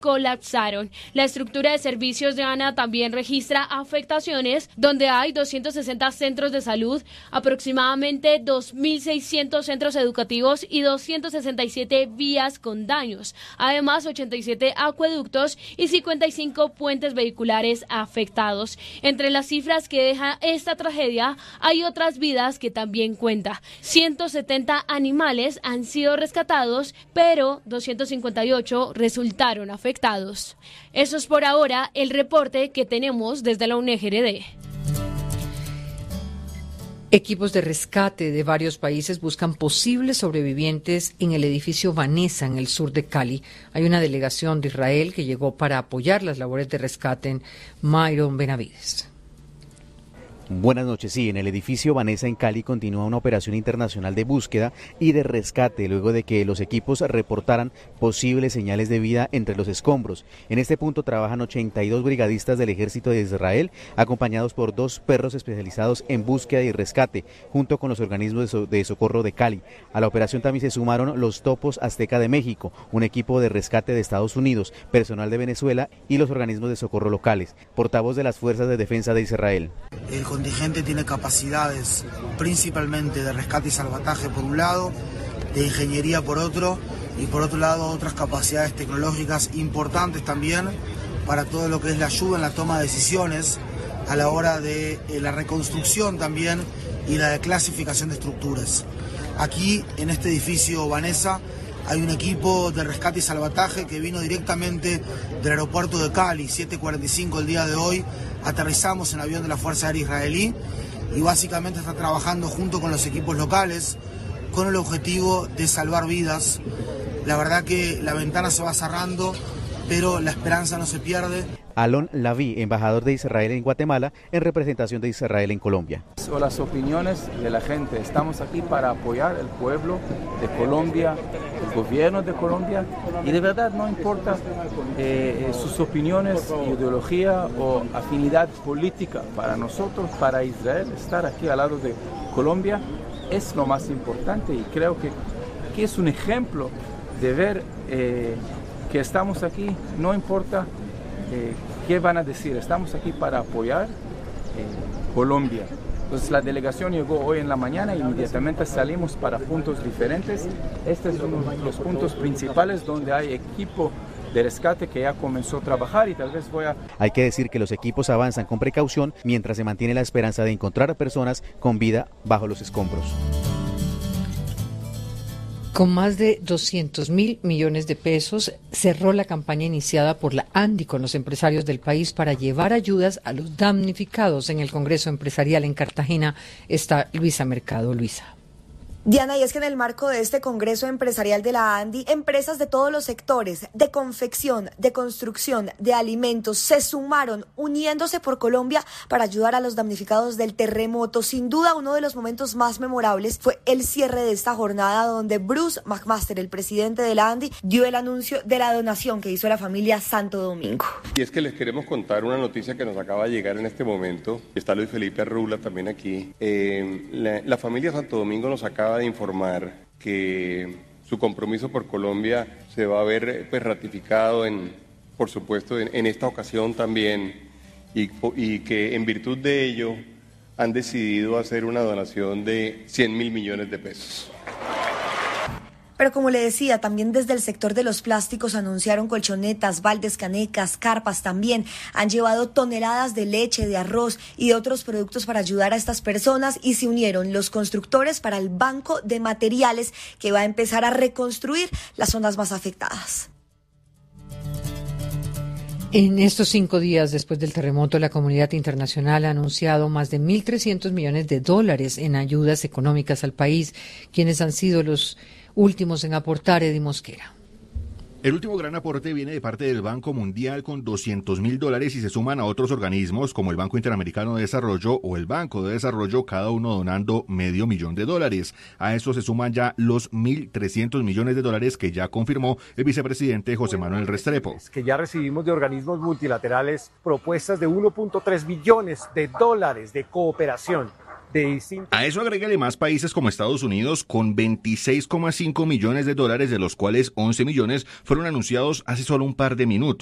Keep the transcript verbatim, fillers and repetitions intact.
colapsaron. La estructura de servicios de ANA también registra afectaciones, donde hay doscientos sesenta centros de salud, aproximadamente dos mil seiscientos centros educativos y doscientas sesenta y siete vías con daños. Además, ochenta y siete acueductos y cincuenta y cinco puentes vehiculares afectados. Entre las cifras que deja esta tragedia, hay otras vidas que también cuenta. ciento setenta animales han sido rescatados, pero doscientos cincuenta y ocho resultaron afectados. Eso es por ahora el reporte que tenemos desde la U N G R D. Equipos de rescate de varios países buscan posibles sobrevivientes en el edificio Vanessa, en el sur de Cali. Hay una delegación de Israel que llegó para apoyar las labores de rescate en Myron Benavides. Buenas noches. Sí, en el edificio Vanessa en Cali continúa una operación internacional de búsqueda y de rescate luego de que los equipos reportaran posibles señales de vida entre los escombros. En este punto trabajan ochenta y dos brigadistas del ejército de Israel, acompañados por dos perros especializados en búsqueda y rescate, junto con los organismos de, so- de socorro de Cali. A la operación también se sumaron los Topos Azteca de México, un equipo de rescate de Estados Unidos, personal de Venezuela y los organismos de socorro locales. Portavoz de las Fuerzas de Defensa de Israel. El contingente tiene capacidades principalmente de rescate y salvataje por un lado, de ingeniería por otro, y por otro lado otras capacidades tecnológicas importantes también para todo lo que es la ayuda en la toma de decisiones a la hora de eh, la reconstrucción también y la clasificación de estructuras. Aquí en este edificio Vanessa hay un equipo de rescate y salvataje que vino directamente del aeropuerto de Cali, siete cuarenta y cinco el día de hoy. Aterrizamos en avión de la Fuerza Aérea Israelí y básicamente está trabajando junto con los equipos locales con el objetivo de salvar vidas. La verdad que la ventana se va cerrando, pero la esperanza no se pierde. Alon Laví, embajador de Israel en Guatemala, en representación de Israel en Colombia. O las opiniones de la gente. Estamos aquí para apoyar el pueblo de Colombia, el gobierno de Colombia, y de verdad no importa eh, sus opiniones, ideología o afinidad política. Para nosotros, para Israel, estar aquí al lado de Colombia es lo más importante, y creo que, que es un ejemplo de ver eh, que estamos aquí, no importa Eh, ¿qué van a decir? Estamos aquí para apoyar eh, Colombia. Entonces la delegación llegó hoy en la mañana e inmediatamente salimos para puntos diferentes. Este es uno de los puntos principales donde hay equipo de rescate que ya comenzó a trabajar, y tal vez voy a... Hay que decir que los equipos avanzan con precaución mientras se mantiene la esperanza de encontrar a personas con vida bajo los escombros. Con más de doscientos mil millones de pesos, cerró la campaña iniciada por la ANDI con los empresarios del país para llevar ayudas a los damnificados. En el Congreso Empresarial en Cartagena está Luisa Mercado. Luisa. Diana, y es que en el marco de este Congreso Empresarial de la ANDI, empresas de todos los sectores, de confección, de construcción, de alimentos, se sumaron uniéndose por Colombia para ayudar a los damnificados del terremoto. Sin duda, uno de los momentos más memorables fue el cierre de esta jornada, donde Bruce McMaster, el presidente de la ANDI, dio el anuncio de la donación que hizo la familia Santo Domingo. Y es que les queremos contar una noticia que nos acaba de llegar en este momento. Está Luis Felipe Rula también aquí. Eh, la, la familia Santo Domingo nos acaba de informar que su compromiso por Colombia se va a ver pues, ratificado, en, por supuesto, en, en esta ocasión también, y, y que en virtud de ello han decidido hacer una donación de cien mil millones de pesos. Pero como le decía, también desde el sector de los plásticos anunciaron colchonetas, baldes, canecas, carpas también. Han llevado toneladas de leche, de arroz y de otros productos para ayudar a estas personas, y se unieron los constructores para el banco de materiales que va a empezar a reconstruir las zonas más afectadas. En estos cinco días después del terremoto, la comunidad internacional ha anunciado más de mil trescientos millones de dólares en ayudas económicas al país. ¿Quiénes han sido los últimos en aportar? Eddie Mosquera. El último gran aporte viene de parte del Banco Mundial con doscientos mil dólares, y se suman a otros organismos como el Banco Interamericano de Desarrollo o el Banco de Desarrollo, cada uno donando medio millón de dólares. A eso se suman ya los mil trescientos millones de dólares que ya confirmó el vicepresidente José Manuel Restrepo. Que ya recibimos de organismos multilaterales propuestas de uno punto tres billones de dólares de cooperación de distintos... A eso agréguele más países como Estados Unidos con veintiséis coma cinco millones de dólares, de los cuales once millones fueron anunciados hace solo un par de minutos.